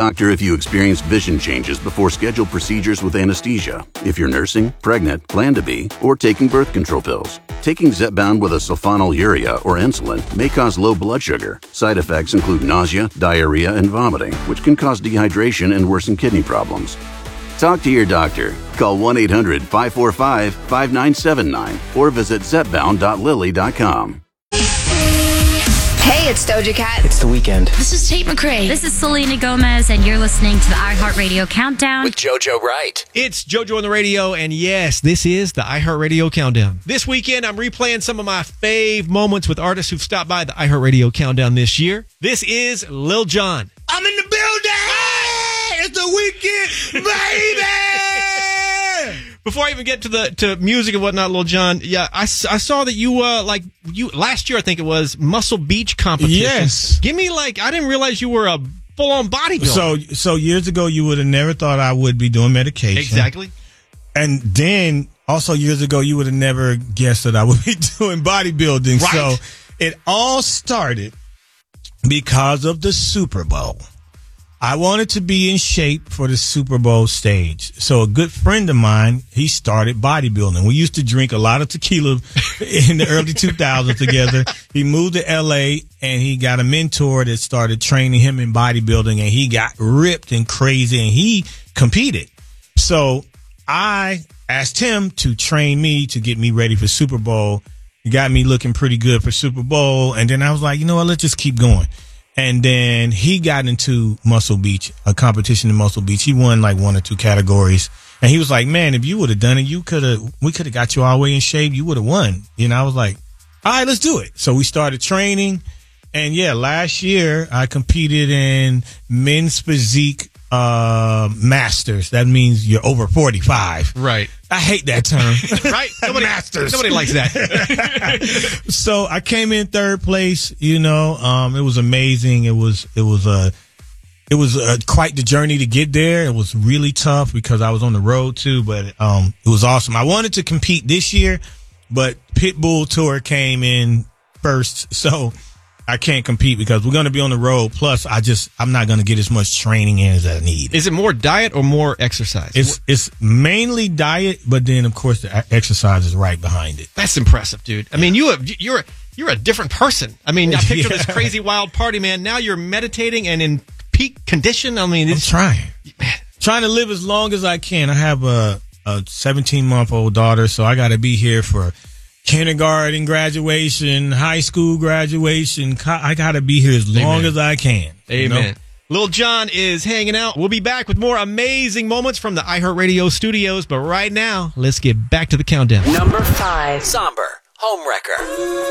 doctor if you experience vision changes before scheduled procedures with anesthesia, if you're nursing, pregnant, plan to be, or taking birth control pills. Taking Zepbound with a sulfonylurea or insulin may cause low blood sugar. Side effects include nausea, diarrhea, and vomiting, which can cause dehydration and worsen kidney problems. Talk to your doctor. Call 1-800-545-5979 or visit Zepbound.lily.com. Hey, it's Doja Cat. It's the weekend. This is Tate McRae. This is Selena Gomez, and you're listening to the iHeartRadio Countdown With JoJo Wright. It's JoJo on the radio, and yes, this is the iHeartRadio Countdown. This weekend, I'm replaying some of my fave moments with artists who've stopped by the iHeartRadio Countdown this year. This is Lil Jon. I'm in the building! Hey, it's the weekend, baby! Before I even get to music and whatnot, Lil Jon, yeah, I saw that you last year, I think it was, Muscle Beach competition. Yes. Give me I didn't realize you were a full-on bodybuilder. So years ago, you would have never thought I would be doing medication. Exactly. And then, also years ago, you would have never guessed that I would be doing bodybuilding. Right. So it all started because of the Super Bowl. I wanted to be in shape for the Super Bowl stage. So a good friend of mine, he started bodybuilding. We used to drink a lot of tequila in the early 2000s together. He moved to LA and he got a mentor that started training him in bodybuilding, and he got ripped and crazy and he competed. So I asked him to train me to get me ready for Super Bowl. He got me looking pretty good for Super Bowl. And then I was like, you know what, let's just keep going. And then he got into Muscle Beach, a competition in Muscle Beach. He won like one or two categories. And he was like, man, if you would have done it, we could have got you all the way in shape. You would have won. You know, I was like, all right, let's do it. So we started training. And yeah, last year I competed in men's physique masters. That means you're over 45. Right. I hate that term. Right? Masters. Nobody likes that. So I came in third place. You know, it was amazing. It was quite the journey to get there. It was really tough because I was on the road too, but it was awesome. I wanted to compete this year, but Pitbull Tour came in first, so I can't compete because we're going to be on the road. Plus, I'm not going to get as much training in as I need. Is it more diet or more exercise? It's mainly diet, but then of course the exercise is right behind it. That's impressive, dude. I mean, you're a different person. I mean, I picture this crazy wild party man. Now you're meditating and in peak condition. I mean, I'm trying to live as long as I can. I have a 17-month-old daughter, so I got to be here for kindergarten graduation, high school graduation. I got to be here as long as I can. Amen. You know? Lil Jon is hanging out. We'll be back with more amazing moments from the iHeartRadio studios. But right now, let's get back to the countdown. Number 5. Somber. Homewrecker.